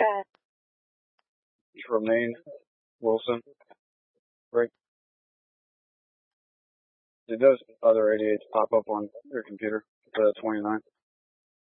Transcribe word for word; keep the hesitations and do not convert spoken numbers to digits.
Tremaine Wilson. Right. Did those other eighty-eights pop up on your computer? The twenty-nine?